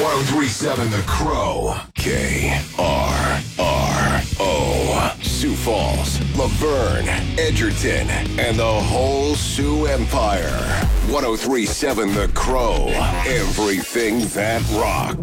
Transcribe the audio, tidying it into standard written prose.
1037 The Crow. KRRO. Sioux Falls, Laverne, Edgerton, and the whole Sioux Empire. 1037 The Crow. Everything that rocks.